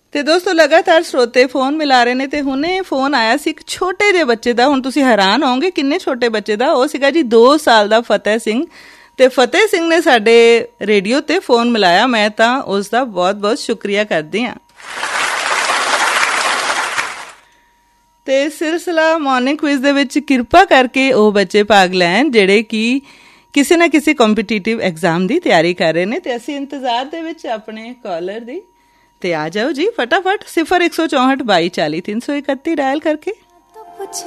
ਤੇ ਦੋਸਤੋ ਲਗਾਤਾਰ ਸਰੋਤੇ ਫੋਨ ਮਿਲਾ ਰਹੇ ਨੇ ਤੇ ਹੁਣੇ ਫੋਨ ਆਇਆ ਸੀ ਇੱਕ ਛੋਟੇ ਜਿਹੇ ਬੱਚੇ ਦਾ। ਹੁਣ ਤੁਸੀਂ ਹੈਰਾਨ ਹੋਵੋਗੇ ਕਿੰਨੇ ਛੋਟੇ ਬੱਚੇ ਦਾ। ਉਹ ਸੀਗਾ ਜੀ 2 ਸਾਲ ਦਾ ਫਤਿਹ ਸਿੰਘ। ਤੇ ਫਤਿਹ ਸਿੰਘ ਨੇ ਸਾਡੇ ਰੇਡੀਓ ਤੇ ਫੋਨ ਮਿਲਾਇਆ। ਮੈਂ ਤਾਂ ਉਸ ਦਾ ਬਹੁਤ ਬਹੁਤ ਸ਼ੁਕਰੀਆ ਕਰਦੀ ਹਾਂ। ਤੇ ਸਿਲਸਿਲਾ ਮਾਰਨਿੰਗ ਕੁਇਜ਼ ਦੇ ਵਿੱਚ ਕਿਰਪਾ ਕਰਕੇ ਉਹ ਬੱਚੇ ਭਾਗ ਲੈਣ ਜਿਹੜੇ ਕਿ ਕਿਸੇ ਨਾ ਕਿਸੇ ਕੰਪੀਟੀਟਿਵ ਐਗਜ਼ਾਮ ਦੀ ਤਿਆਰੀ ਕਰ ਰਹੇ ਨੇ। ਤੇ ਅਸੀਂ ਇੰਤਜ਼ਾਰ ਦੇ ਵਿੱਚ ਆਪਣੇ ਕਾਲਰ ਦੀ। ਤੇ ਆ ਜਾਓ ਜੀ ਫਟਾਫਟ 0164 22 40 331 ਡਾਇਲ ਕਰਕੇ।